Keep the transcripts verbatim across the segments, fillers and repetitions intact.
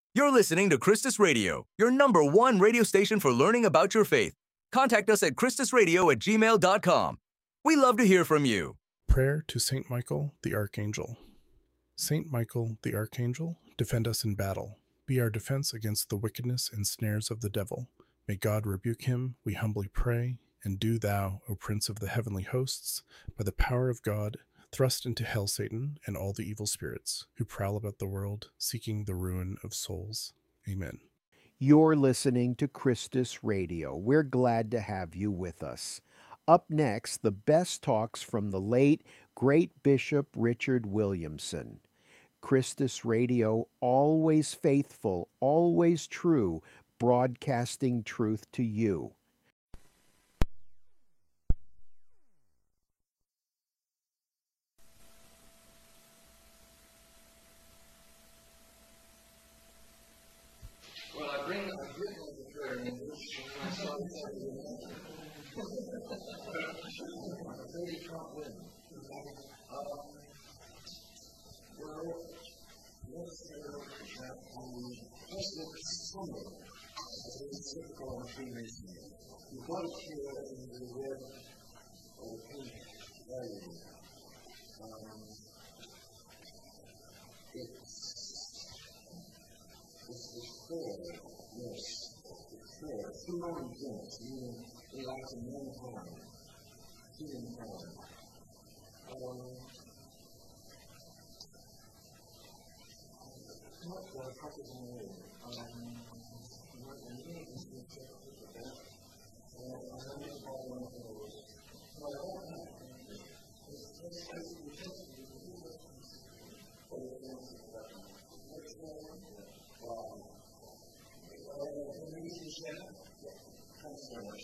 You're listening to Christus Radio, your number one radio station for learning about your faith. Contact us at christus radio at gmail dot com. We love to hear from you. Prayer to Saint Michael the Archangel. Saint Michael the Archangel, defend us in battle. Be our defense against the wickedness and snares of the devil. May God rebuke him, we humbly pray, and do thou, O Prince of the heavenly hosts, by the power of God, thrust into hell Satan and all the evil spirits who prowl about the world, seeking the ruin of souls. Amen. You're listening to Christus Radio. We're glad to have you with us. Up next, the best talks from the late, great Bishop Richard Williamson. Christus Radio, always faithful, always true, broadcasting truth to you. Well, I bring, I've written the prayer in English, and I saw it as a answer. I really can't win. Um, well, let's say that the President Summit is typical of Freemasonry. You've got it here in the red or pink value. Um, it's It's the prayer, yes, the prayer. Human beings, meaning they like to mankind, humankind. Um, not the practicing way. Um, not the meaning is the church of that. And I don't know how one of those. But I don't know. It's just as we just do. For example, next one. Um, uh, maybe you share? Thanks so much.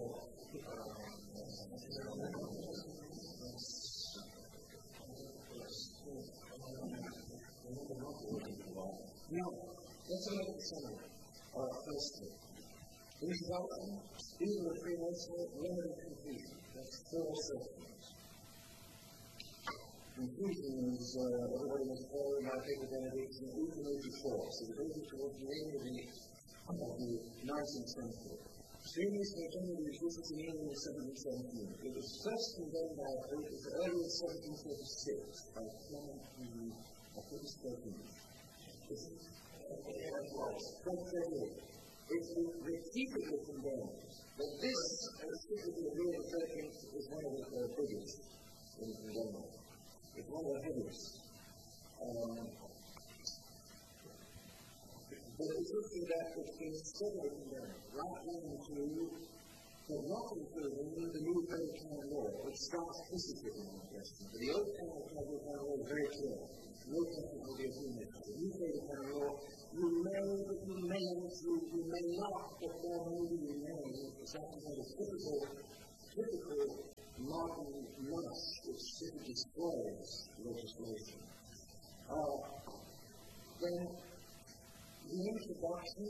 Now, let's look at some uh, firstly. Introduction, even the Freemason, limit and conclusion. That's four sections. Conclusion is, uh, everybody must follow my paper benediction, eighteen eighty-four, so the baby towards the end of the, of the nineteenth century. Freemasonry generally existed in England in seventeen seventeen. It was first condemned by, it was early in seventeen forty-six, by Clement Henry of British Thirteenth. It's It's repeatedly condemned, but this, specifically the Leo the Thirteenth, is one of the uh, biggest in condemning. It's one of the heaviest. Um, but it's looking that it's been steadily condemned, right into, but not including the new Code of Canon Law, which starts physically on the question. But the old Code of Canon Law is very clear. No question will be a human. The new Code of Canon Law, you may, but you may not, you may not, but more maybe you may. It's actually a typical, typical modern lush which simply destroys legislation. Uh, then, the introduction,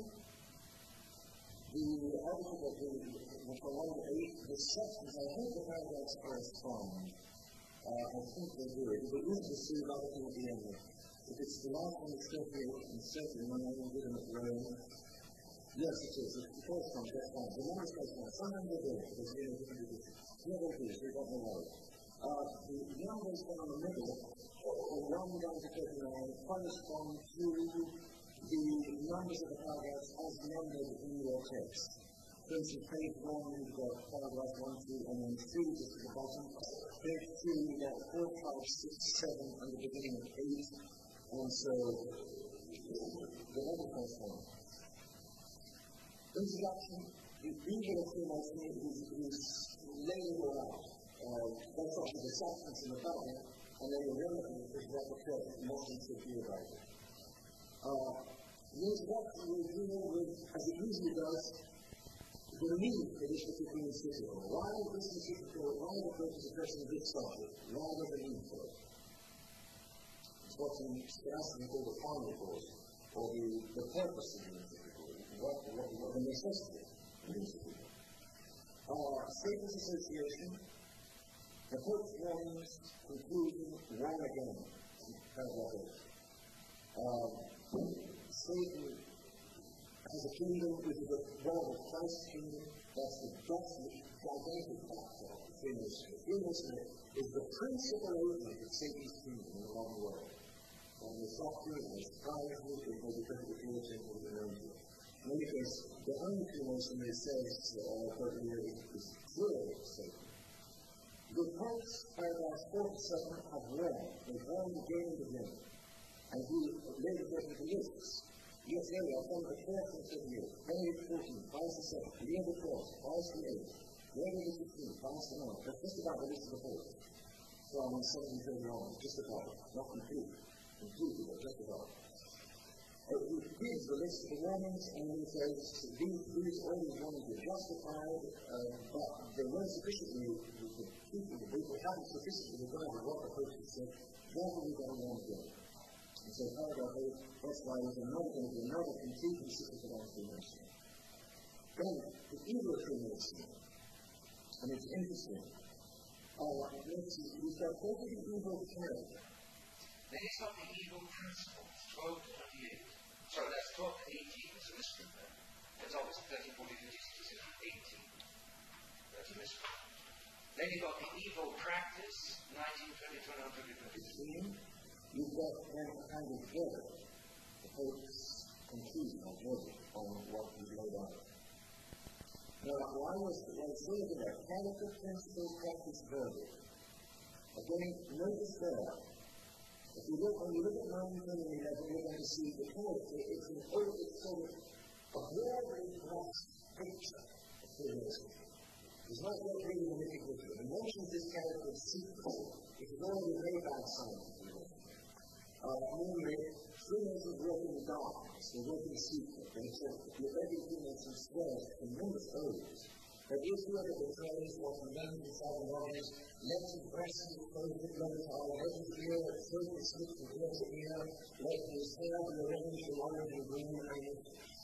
the article of the, which I want to eight, the sections, I hope the paragraphs correspond. Uh, I think they do. It would be easy to see another thing at the end. If it's the last one, it's thirty-eight and thirty, when I did them at Rome. Yes, it is. It's the first one, that's fine. The numbers correspond. Sometimes they do, because we have different editions. Never is, we've got no worry. Uh, the numbers down the middle, from one down to thirty-nine, correspond to the numbers of the paragraphs as numbered in your text. For instance, page one, you've got paragraph one, two, and then three just at the bottom. Page two, you've got four, five, six, seven, and the beginning of eight. And so, the number correspond. Introduction, the usual Freemasonry is, is laying it out. Uh, that's actually the substance in the Bible, and then the remedy is what the church mostly should be about it. Uh, the introduction will deal with, as it usually does, the need for this particular institution. Why is this institution, why the purpose of addressing this subject? Why is the need for it? It's what's in Scolastic called the final cause, or the, the purpose of the institution, what, what, what the necessity of the institution. Uh, status association, the Pope's warnings, conclusion, warn again. Paragraph eight. Um, Satan kingdom which is the world of Christ's kingdom. That's the definite, gigantic platform of Freemasonry. Freemasonry is the principal agent of Satan's kingdom in the modern world. And the software and the surprises, it may be perfectly clear to you in your own view. In any case, the only Freemasonry says, uh, perfectly is clearly Satan. The popes, paragraphs four to seven, have won. They've won again and again. And he made a certain conditions. Yes, there we are, from the fourth and fifth year. Benedict the fourteenth, Pius the seventh, Leo the twelfth, Pius the eighth, Gregory the sixteenth, Pius the ninth. That's just about the list of the fourth. From seventeen thirty on, just about. Not complete. Completely, but just about. Uh, he gives the list of the Romans, and he says, these, these all these Romans were justified, uh, but they weren't sufficiently, the people, the people hadn't sufficiently regarded what the Pope had said, therefore we got along again. And so paragraph eight, that's why there's another going to be another complete encyclical on Freemasonry. Then, the evil of Freemasonry, and it's interesting, uh, let's see, we've got both of the evil character. Then he's got the evil principles, twelve to twenty-eight. Sorry, that's twelve to eighteen, it's a mystery there. It's always thirteen, fourteen, fifteen, sixteen, eighteen. That's a mystery. Then you've got the evil practice, nineteen, twenty, twenty-one, twenty, twenty-three. You've got then kind of verdict, the Pope's conclusion or verdict on what we've laid out. Now, why was it? Well, it's really that character, principles, practice, verdict. Again, notice there, if you look, when you look at nine, ten, and eleven, you're going to see the character, it's an old, it's sort of a broadly grasped picture of Freemasonry. It's not yet really the mythic ritual. It mentions this character of secrecy. It is already a very bad sign of Freemasonry. Uh, namely, Freemasons work in the darkness, they work in secret, they talk. Every Freemason swears tremendous oaths that if whoever betrays what he means inside the lodges, let his breast be clothed with levitile, let his ear throat be slit from ear to ear, let his hair be arranged in orange and green rings.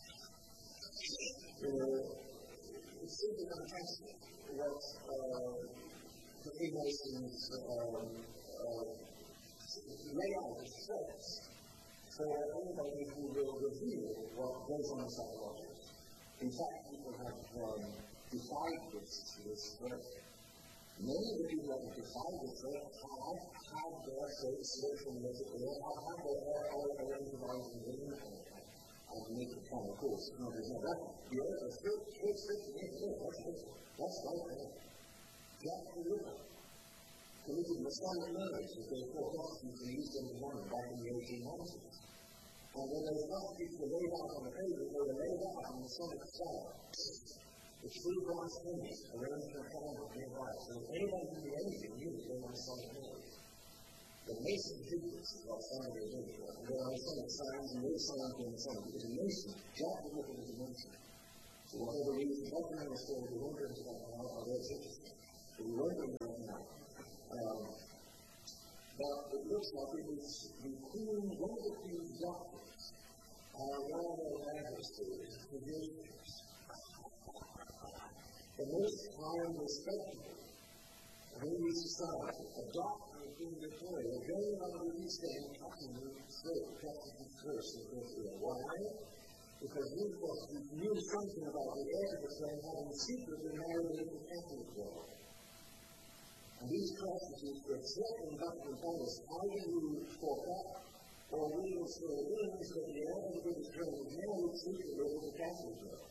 It's simply fantastic what uh, the Freemasons uh, uh, lay out as threats for anybody who will reveal what goes on inside the lodges. In fact, people have um, defied this, this threat. Many of the people that have defied this threat have had their throats slit from ear to ear, have had their hair all arranged in orange and green, and make it come, of course. No, there's no that. The other throat, throat slit from ear to ear, that's it. That's right there. Jack the Ripper committed Masonic murders with those four prostitutes in the East End of London back in the eighteen nineties. And when those prostitutes were laid out on the pavement, they were laid out on Masonic style. With three brass rings arranged in a triangle nearby. So if anyone who knew anything knew that they were Masonic murders. The Mason did this, is what some of you do. There are Masonic signs, and those signs were Masonic. It was a Mason. Jack the Ripper was a Mason. For whatever reason, doesn't matter the story, we won't go into that now, although it's interesting. But we won't go into that now. Um, but it looks like it was the Queen, one of the Queen's doctors, uh, one of their majesties, traditions, the most high and respectable of any society, a doctor of Queen Victoria, going on the East End, cutting his throat, cutting his throat in Victoria. Why? Because these prostitutes knew something about the heir of the throne, having secretly married into the Catholic world. And these prostitutes were threatening Buckingham Palace, either you fork up, or we will still wins that the heir of the British throne is married secretly into the Catholic world.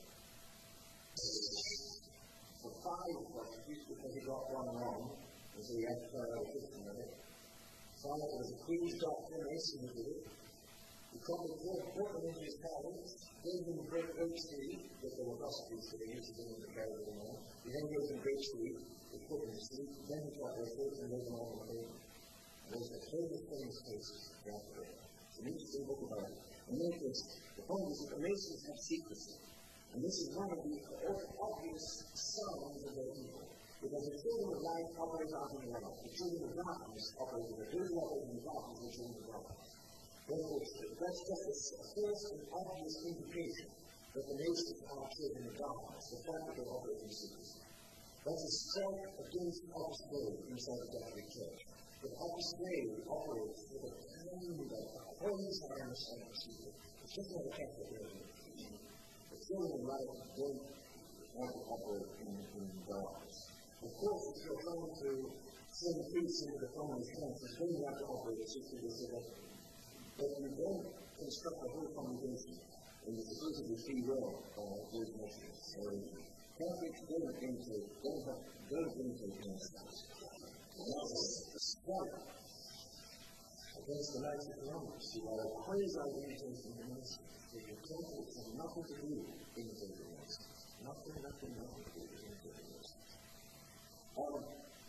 For five prostitutes, because he got one wrong, and so he had to try out a system of it. Five was a Queen's doctor, Mason who did it. He called the four, brought them into his palace, gave them Great Oak Street, that they were prostitutes, so they used to them in the carriage and all. He then gave them Great Street, they put them to sleep, then he got their throats and laid them all on the pavement. And those are the famous, famous cases after that. It's an interesting book about it. In any case, the point is that the Masons have secrecy. And this is one of the obvious signs of their evil. Because the children of light operate out in the light. The children of darkness operate in the children of light, and the darkness the children of darkness. Therefore, that's just a first and obvious indication that the Masons are children of darkness, the fact that they operate in secrecy. That's a strike against Opus Dei inside the Catholic Church. But Opus Dei operates with a kind of a quasi-Masonic secret. It's just not a Catholic religion. The children of light don't want to operate in, in darkness. Of course, if you're trying to send peace into the family's conscience, then you have to operate secretly so that but you don't construct a whole congregation in the supposedly free will of those measures. So Catholics don't intake, don't have, don't intake ministers. That's a strike against the Knights of Columbus, who are quasi-imitating the ministry. The Catholics have nothing to do with imitating the ministry. Nothing, nothing, nothing to do with imitating the ministry. Um,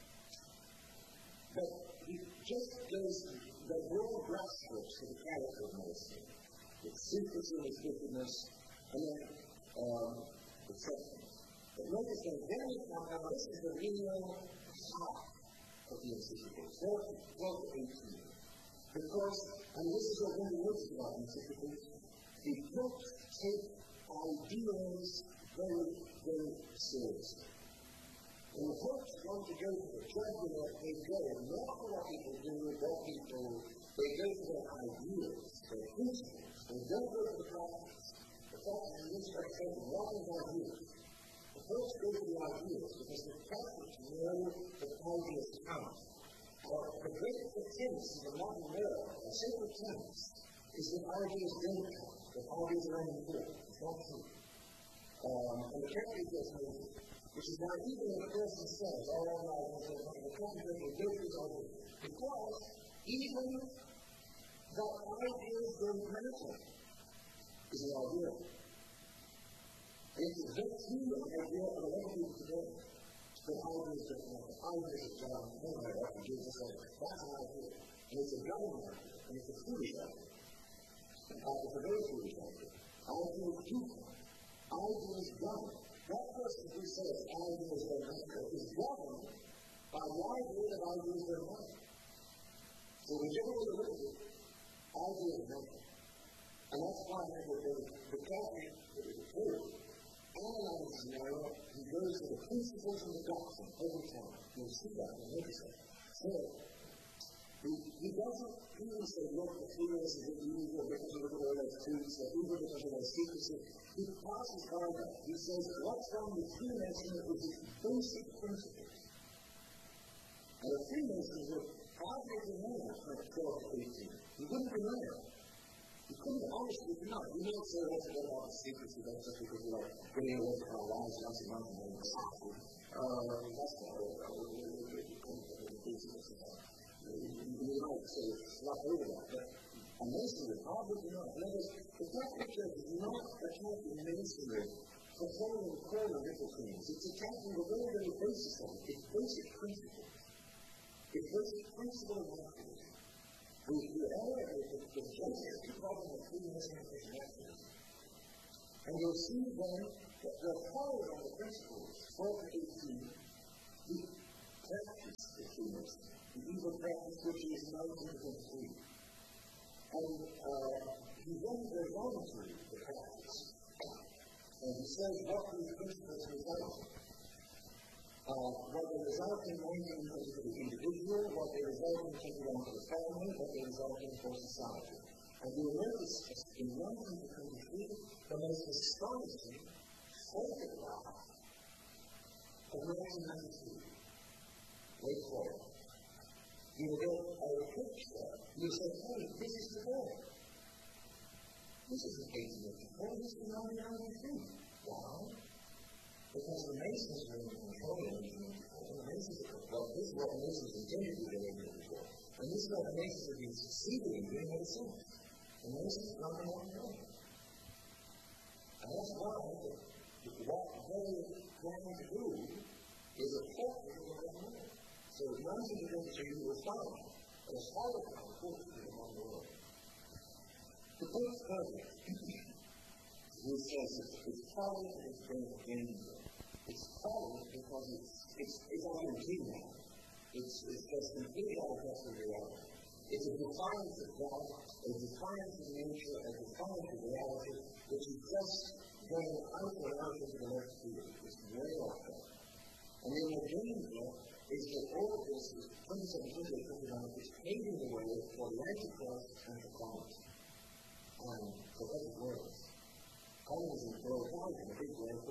but he just goes the broad brushstrokes for the character of ministry. Its secrecy and its wickedness, and then um, acceptance. But notice that very now, this is the real heart of the encyclicals, twelve to eighteen. Because, and this is what one notices about encyclicals, the books take ideals very, very seriously. When the folks want to go to the judgment, they go not for what people do, what people, they go for their ideas, their principles. They don't go to the practice. The fact is, this is a lot of ideas. The folks go to the ideas because the Catholics know that ideas count. But the great pretense in the modern world, the sacred tense, is that ideas don't count, that ideas are unimportant. It's not true. Um, and the Catholic does know it. Which is why even when a person says, oh, no, the Catholic will go through all this, because even that ideas don't matter is an idea. It's a very key idea for a lot of people today. That ideas don't matter. Ideas are John, no matter what, and Jesus said, that's an idea. And it's a government idea, and it's a foolish idea. Uh, it's a very foolish idea. Ideas do count. Ideas don't. That person who says ideas don't matter is governed by the idea that ideas don't matter. So whichever way you look at it, ideas matter. And that's why the, the, the Catholic Church analyzes now, he goes to the principles of the doctrine every time. You'll see that in every time. So, he, he doesn't even say, look, the fears is unusual because of all those truths, that even because of those secrecy. He passes by that. He says, what's wrong with Freemasonry is its basic principles. And the Freemasons were hardly known from twelve to eighteen. He wouldn't be known. He couldn't, honestly, not. You may say, let's get about the secrecy, that's just because we are getting away from our lives once a month and then we're sorry. Uh, that's not what we might say, not over that, but a masonry, probably not. In other words, the Catholic Church is not attacking masonry for following core little things. It's attacking the very, very basis of it, its basic principle. Its basic principle of activism. The error is the basic problem of Freemasonry is activism. And you'll see then that the following of the principles, twelve to eighteen, the practice of Freemasonry. The evil practice which is nineteen twenty-three. And uh, he then goes on to the practice. And he says what these principles result in. Uh, what they result in nineteen twenty for the individual, what they result in twenty-one for the family, what they result in for society. And you'll notice in nineteen twenty-three, the most astonishing photograph of nineteen ninety-two. Wait for it. You will get a picture. You will say, hey, this is today. This isn't eighteen eighty-four, this is nineteen ninety-two. Why? Because the Masons were in control in eighteen eighty-four. And the Masons are, well, this is what the Masons intended to do in eighteen eighty-four. And this is what the Masons have been succeeding in doing ever since. The Masons are not going to know. And that's why what they're trying to do is a portrait of the world. So nineteen twenty-two you will find a holocaust portrait of the world. The book further, he says it's folly and it's going to danger. It's folly because it's it's it's Argentina now. It's it's just completely out of touch with reality. It's a defiance of God, a defiance of nature, a defiance of reality, which is just going out and out into the left field. It's way off there. And then the danger is that all of this is twenty-seven, twenty-eight, twenty-nine is paving the way for the Antichrist and for communism. And for better words, communism will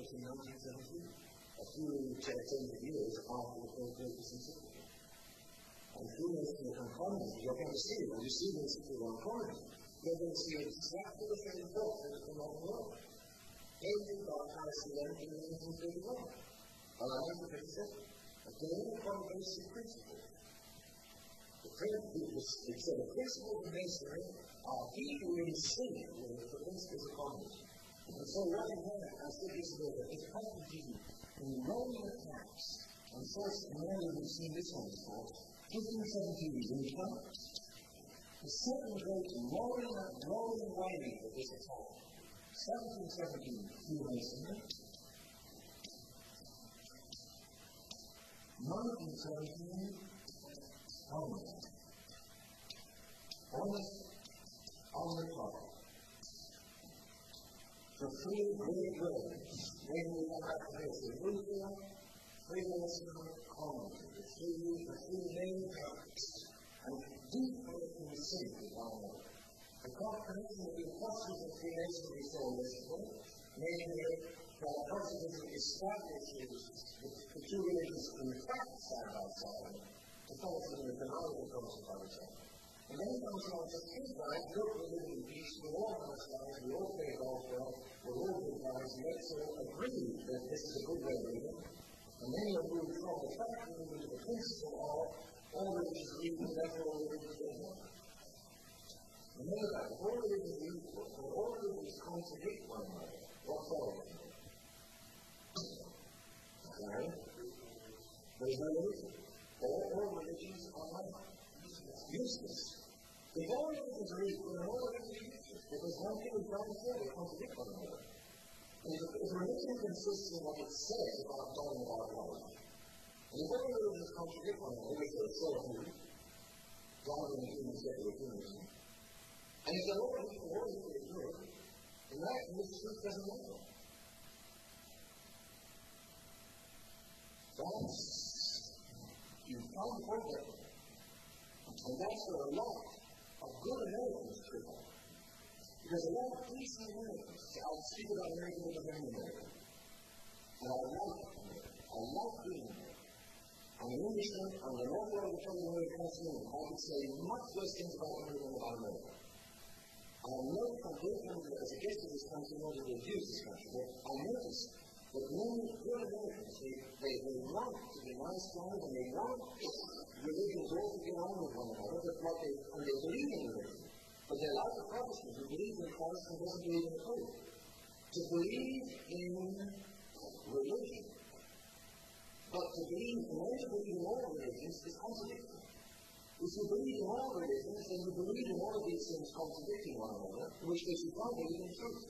in nineteen seventeen, a few tens of years after the Third Great Encyclical. And Freemasonry and communism, you're going to see it. When you see the Encyclical on communism, you're going to see exactly the same thought that is in the modern world. Every God has to learn in nineteen thirty-one. Or nineteen fifty-seven. Again, upon basic principles. The principles, so the principles of Masonry are deeply in sync with the principles of communism. And so what you have, I said this earlier, is practically in Roman attacks, and first, many of you have seen this one before, fifteen seventeen in France. The second great rolling, rolling wave of this attack, seventeen seventeen Freemasonry, nineteen seventeen communism. Almost on the top. The three great waves, namely the activities of Luther, Freemasonry, communism, the three, the three main tracks, and deeply in sync with one another. The comprehension of the apostles of Freemasonry so yesterday, namely that Protestantism establishes the two religions in fact side by side, Catholicism is canonical concept by itself. And then it comes along to speak like, look, we live in peace, we all understand, we all pay God well, we're all good guys, let's all agree that this is a good way of living. And then you'll move from the fact that we move to the principle of all religions are equal, therefore all religions are equal. Remember that, if all religions are equal, if all religions contradict one another, what follows? Okay? There's no religion. All, all religions are useless. If all religions are equal, then all religions are useless, because one thing is right before they contradict one another. And if, if religion consists in what it says about God and about life, and if all religions contradict one another, which they say do, God and human secular humanism, and if they're all equal, all equally good, then that this truth doesn't matter. That's you found the problem. And that's where a lot of good Americans trip on. Because a lot of decent Americans, I'll speak about American with a very American. And I like America. I like being American. I'm an Englishman, I'm an awful lot of the trouble American country, and I could say much worse things about America than about America. I know from working as a guest of this country in order to abuse this country, but I notice that many good Americans, they, they, they want to be nice guys, and they want religions all to get on with one another, but what they, and they believe in religion. But they're like the Protestant who believes in Christ and doesn't believe in the Pope. To believe in religion, but to believe in only to believe in all religions is contradictory. If you believe in all religions, then you believe in all of these things contradicting one another, in which case you can't believe in truth.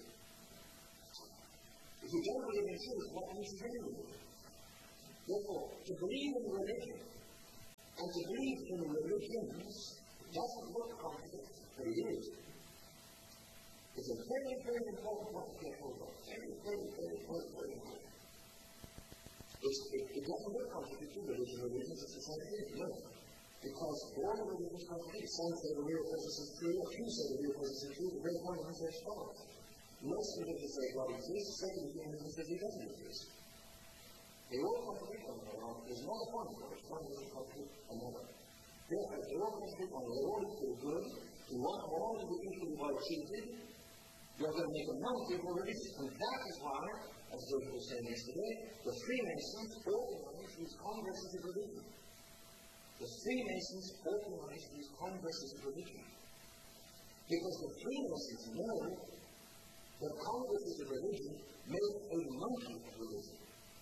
If you don't believe in truth, what makes you really believe? Therefore, to believe in religion and to believe in religions doesn't look contradictory, but it is. It's a very, very important point to get hold of. Very, very, very, very, very important. It's, it, it doesn't look contradictory, religion, religions, it's the same thing, no. Because all the religions contradict. Some say the real presence is true, a few say the real presence is true, the great one is their stars. Most religions say God exists, second humanism says he doesn't exist. They all contradict one another. There's not a one in which one doesn't contradict another. Therefore, they all contradict one another. They all equal good. You want all to be equally well treated. You're going to make a non-equal religion. And that is why, as David was saying yesterday, the Freemasons organize these congresses of religion. The Freemasons organize these congresses of religion. Because the Freemasons know that congresses of religion make a monkey of religion.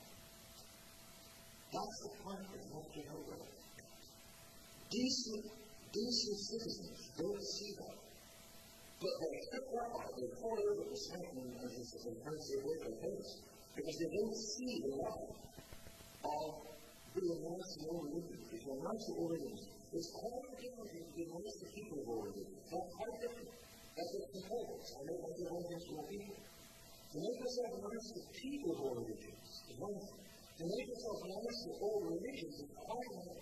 That's the point that you have to know about. Decent, decent citizens don't see that. But they're tripped up by it. They fall over the smacking and they fancy a work of face. Because they don't see the life of being nice to all religions. If you're nice to all religions, it's quite different than being nice to people of all religions. That's quite different. That's what's important. I know that's the whole thing to all people. To make yourself nice to people of all religions is one thing. To make yourself nice to all religions is quite another.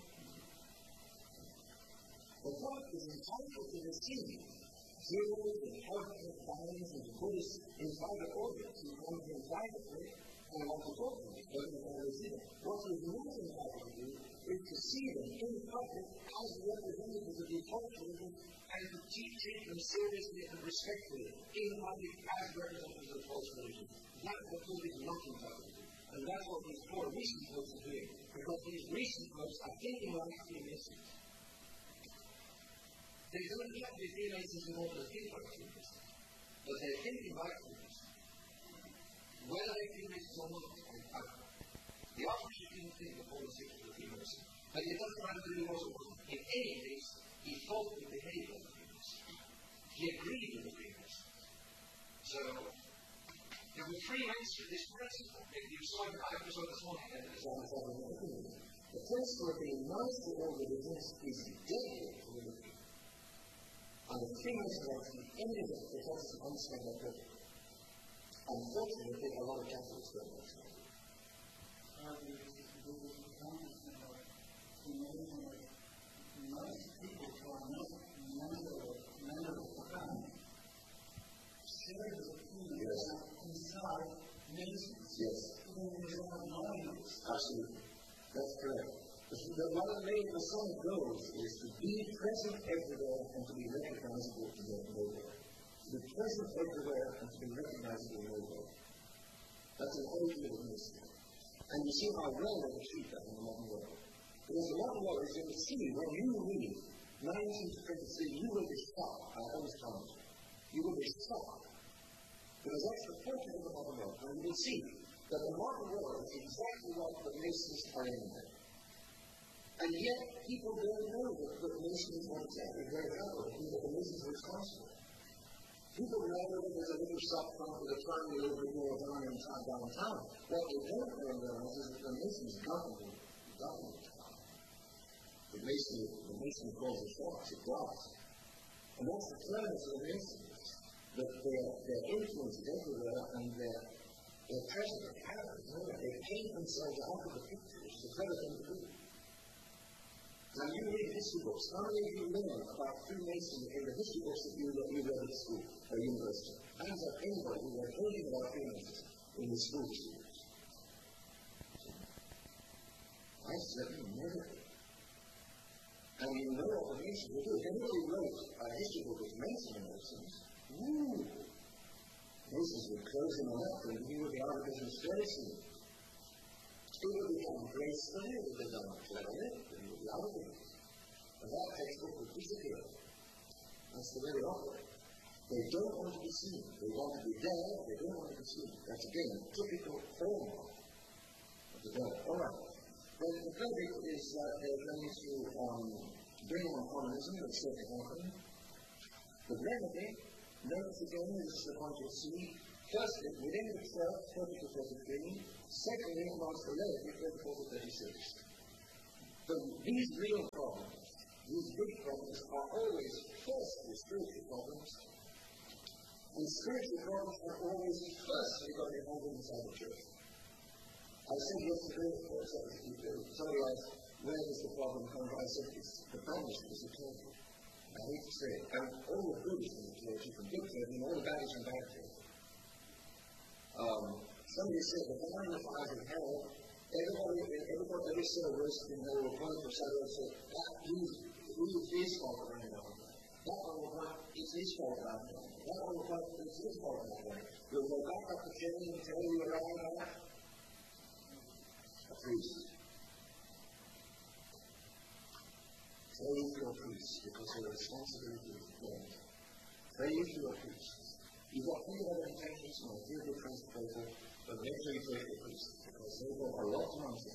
The point is entitled to receive jewels and health and diamonds and put us in private audience. You come to him privately and want to talk to him. He doesn't want to see them. What he's not entitled to do is to see them in public as representatives of the culture and to treat them seriously and respectfully in public as representatives of the false religion. That's what Pope is not entitled to do. And that's what these four recent popes are doing. Because these recent popes are thinking like Freemasons. They don't have the Freemasons in order to think like Freemasons. But they're thinking like Freemasons. Whether they're Freemasons or not, the Archbishop didn't think the Paul the Sixth was a Freemason. But it doesn't matter whether he was or wasn't. In any case, he thought the behavior of the Freemasons. He agreed with the Freemasons. So, there were Freemasons with this principle. If you saw the episode this morning, and it's on the phone. The principle of being nice to all religions is deadly to religion. And the Freemasons are the enemy of the Protestant understand that perfectly. Unfortunately, a lot of Catholics don't understand it. Most people who are not members of the family share the opinion that inside Masons, yes, even without knowing it. Absolutely. That's correct. The one of the main Masonic goals is to be present everywhere and to be recognizable to the nowhere. To be present everywhere and to be recognizable nowhere. That's an old little mystery. And you see how well they achieve that in the modern world. Because the modern world is going to see when you read nineteen to twenty-three, you will be shocked. I always tell you. You will be shocked. Because that's the portrait of the modern world. And you will see that the modern world is exactly what the Masons are in there. And yet, people don't know that the Masons are exactly very well, that the Masons are responsible. People know that there's a little shop front with a triangle over the door down in town, downtown. What they don't realize is that the Masons govern the town. The Mason, the Mason calls the shots, it does. And that's the cleverness of the Masons, that their, their influence is everywhere and their, their presence of character is nowhere. They paint themselves out of the picture, which is a clever thing to do. Now, you read history books. How many of you learn about Freemasonry in the history books that you, that you read at school or university? Hands up anybody who read anything about Freemasons in the school years. I certainly never did. And you know what the Masons will do. If anybody wrote a history book with Mason and Masons, woo! Masons would close him up and he would be out of business very soon. It would become graceful, it would become clever, and it would be out of it. And that textbook would disappear. That's the way they operate. They don't want to be seen. They want to be there, they don't want to be seen. That's again a typical form of the devil. Alright. Well, the verdict is that they're going to um, bring on communism, that's certainly happening. The remedy, notice again, this is the point you'll see. Firstly, within the church, thirty to thirty-three. Secondly, amongst the laity, thirty-four to thirty-six. But these real problems, these big problems, are always firstly spiritual problems. And spiritual problems are always firstly got to be handled inside the church. I said yesterday, or somebody asked, where does the problem come from? I said, it's the problem is the church. I hate to say it. And all the good is from the church, from good church, and all the bad is from bad church. Um, somebody said the fire of fires of hell, everybody, everybody, every service in hell will point to shadow and say, that is, is his fault right now. That one will point, it's his fault right now. That one will point, it's his fault right now. You'll go back up the chain and tell you around that. A priest. Pray for your priest, because your responsibility is God. Pray for your priest. You've got plenty of other intentions, and I'll give you a priest to pray for, but make sure you pray for your priest, because they've got a lot to answer.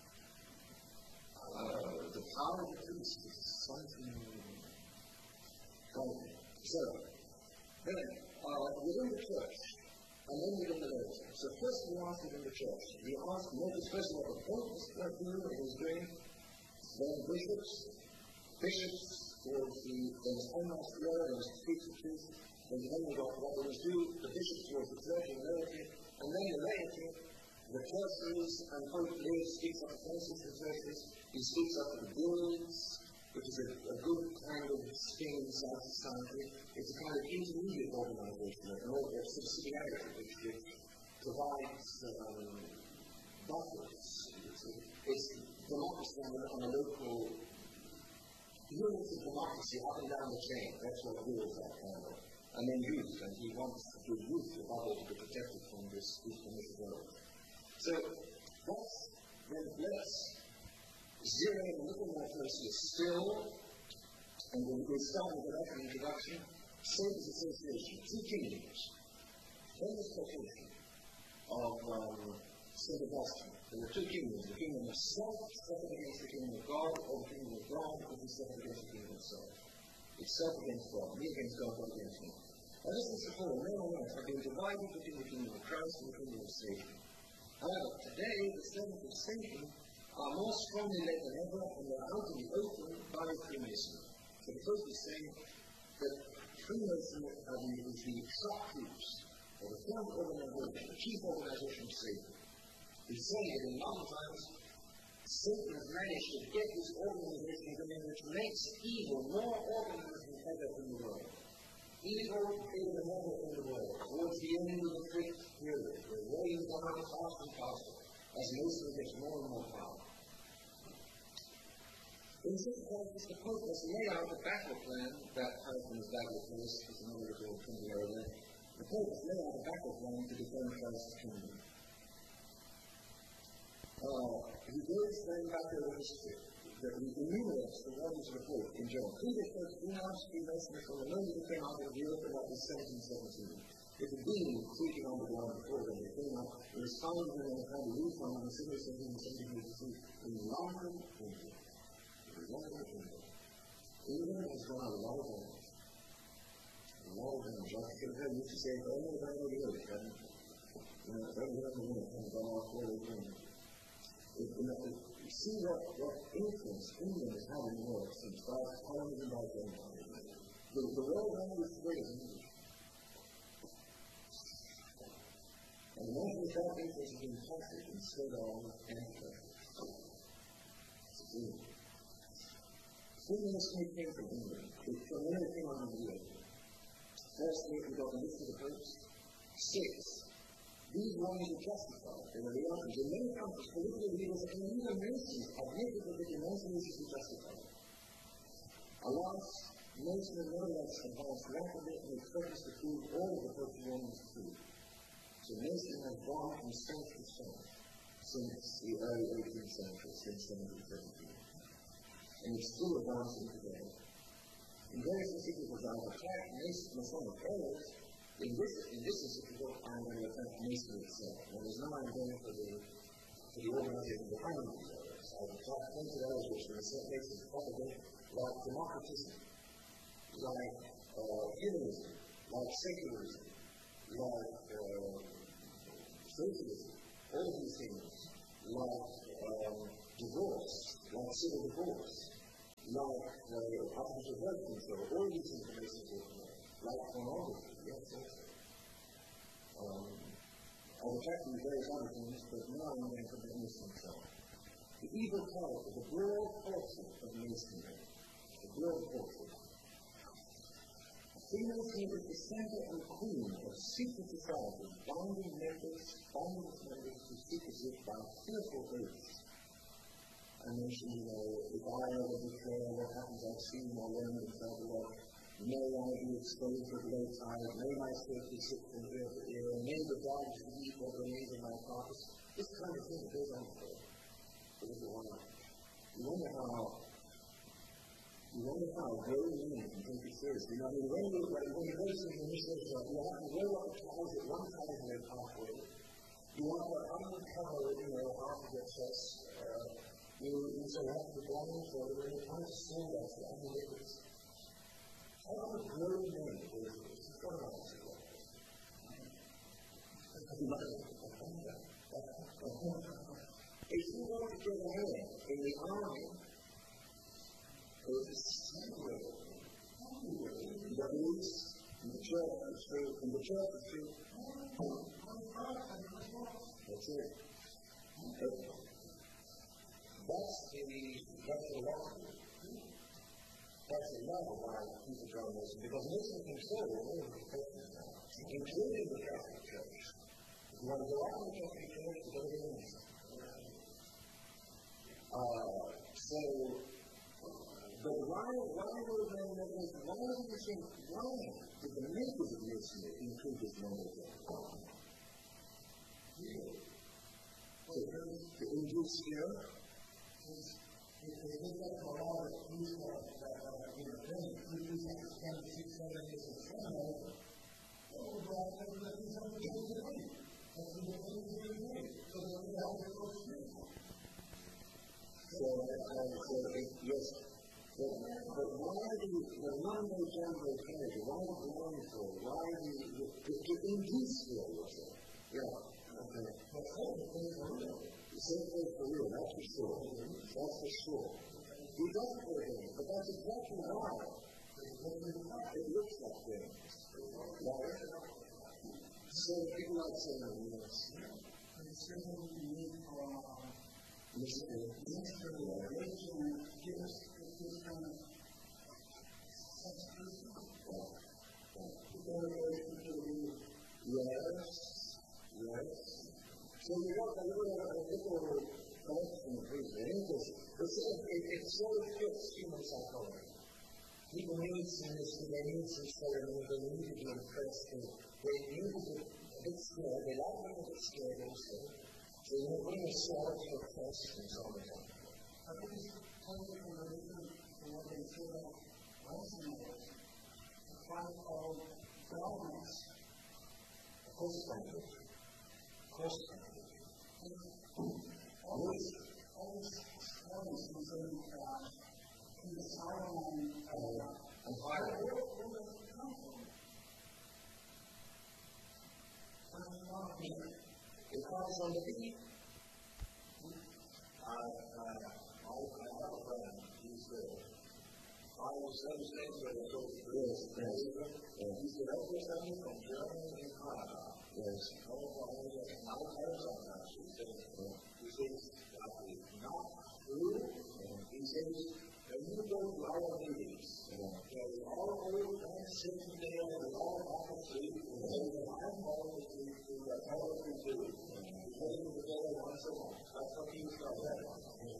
Uh, the power of the priest is something godly. So, then, uh, within the church, and then within the laity. So first we ask within the church. We ask, notice first what the Pope was doing, and was doing, then bishops, bishops, or the, there was almost prayer, there was speech of truth, and then we got what there was due, the bishops towards the church and the laity, and then the laity, the churches, and Pope Leo speaks up against the churches, he speaks up to the guilds, which is a, a good kind of thing inside society. It's a kind of intermediate organization, an order of subsidiarity, which, which provides um, buffers. It's, it's democracy on a, on a local, units of democracy up and down the chain. That's what rules that kind of. And then youth, and he wants the youth above all to be protected from this world. So that's, then let's zero in a little more closely still, and we'll, we'll start with that introduction. Saviors Association, two kingdoms. Famous quotation of um, Saint Augustine. There were two kingdoms, the kingdom of self set against the kingdom of God, or the kingdom of God which is set against the kingdom of self. It's self against God, me against God, God against me. Now this is the whole, men and women have been divided between the kingdom of Christ and the kingdom of Satan. However, today the servants of Satan are more strongly led than ever, and they are out in the open by Freemasonry. So the first is saying that Freemasonry is the shock troops, or the front organization, the chief organization of Satan. He's saying that in modern times, Satan has managed to get this organization going which makes evil more organized than ever in the world. Evil is ever in the world. Towards the end of the fifth period, we're rolling down faster and faster as Masonry gets more and more power. In such cases, the Pope must lay out the battle plan that Husband's battle place is another little twenty year old. The Pope must lay out a battle plan to defend Christ's kingdom. Uh, he goes then back over history. That he enumerates the ones of the Pope in John. Peter first denounced Freemasonry from the moment it came out of Europe, and that was seventeen seventeen. It had been creeping on the ground before when it came out. It was found when they had a roof on the city of seventeen seventy-two in London, England. It was London, England. England has gone a lot of damage. A lot of damage. I can tell you to say, I don't know if I know the earth, and you know, I don't know the earth, and gone off all over England. You see what, what influence England has had in the world since five hundred and by the, the world language today is English. And the most of that influence has been captured instead of anti-Catholic. It's a dream. Freemasonry came from England. It from where it came on the wheel. Firstly, we got the list of the popes. Six. These wrongs are justified. They were the answers. In many countries, political leaders and even Masons admitted that the Masonry is justified. Alas, Masonry nevertheless advanced rapidly and it threatens to prove all of the Pope's wrongs true. So Masonry has gone from strength to strength since the early eighteenth century, since seventeen seventeen. And it's still advancing today. In various encyclicals I have attacked Masonic errors. In this, in this encyclical, I'm going to attack Masonry itself. Now, there's no I'm going for the, for the organization behind these errors. I've attacked plenty of errors which in a certain cases propagate like democratism, like uh, humanism, like secularism, like uh, socialism, all of these things, like um, divorce, like civil divorce, like uh, artificial birth control, all these things are basically like pornography, yes, also. Um, I've attacked these various other things, but now I'm going to the Masonry itself. The evil character, the broad portrait of Masonry, the broad portrait. Freemasonry is the center and queen of secret society, binding members, binding its members to secrecy by fearful oaths. I mentioned, you know, if I ever declare what happens I've seen or learned inside the law, may I be exposed at low tide, may my spirit be sick from ear to ear, may the dogs eat what remains of my carcass. This kind of thing goes on for a little while. You wonder how, you wonder how very many can take it seriously. You know, I mean, when you, when you go to the initiative, you have to roll up the towels at one time and then halfway. You want to uncover, you know, half of your chest. Uh, you, you say, have to go on for it, when you try to slow that, you have to make it. I don't know where you name it, it's just going on. If you want to get ahead in the army, there's a secret. The police, and the church is true, and the church is true. That's it. That's the, that's the law. That's another why people join this, because Muslim control all of the Christians now, including the Catholic Church. If you want to go out of the Catholic Church, you go to the English. Uh, so, but why, why were they, why do you think, why did the makers of Muslim include this knowledge? To induce fear? If they look at the law that used that, you know, doesn't produce like ten, six, seven, eight, and seven, oh, God, that's what he's on the table today. That's what he's on the table today. So they're going to help their own spirit. So, so, yes. But, but why do you, the one way general energy, why do you want for? Why do you, to, to induce fear, you say? Yeah. Okay. But same thing for real. The same thing for real, that's for sure. That's for sure. He doesn't put it in, but that's exactly why. It looks like things. Right? So people like saying, yes. It's certainly unique for mystery. Mystery, religion, gifts, this kind of such person. Yes. Yes. So you got a little, a little connection with it. It's, it, it sort of fits human psychology. People need some mystery, they need some ceremony, they need to be impressed, and they need to be a bit scared. They like being a bit scared also. So you know, bring a sword to your chest and so on. I think it's totally related to what they say about Westerners. A fight called dominance. Of course, it's language. Of course, it's language. Always, always studies concerning the Solomon and fire. Where does it come from? It comes from the beat. I have a friend, he's there. I was understanding where they go through this. He's the representative from Germany and Canada. Yes. Now, sometimes he says, he says, not true. He says, when you go to our meetings, there's all old and sitting there, and all half asleep, and I'm always asleep, and that's all we do. We get together once a month. That's what he was talking about.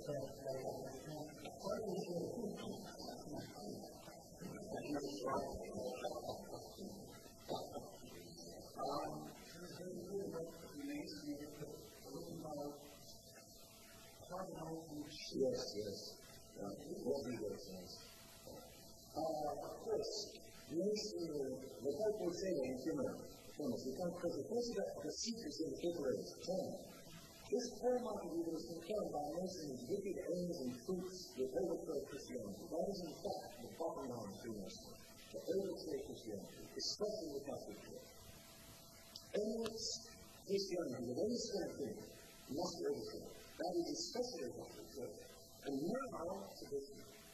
Yes, yes. Uh, what do you say? Uh, of course, the fact we say in human terms, because the first of the secrets in the paper is ten. This whole model was concerned by mentioning wicked aims and fruits that overthrow Christianity. That is, in fact, the bottom line of Freemasonry. To overthrow Christianity, especially the Catholic Church. Aims Christianity with any strength in it must be overthrown. That is especially the Catholic Church. And now, to this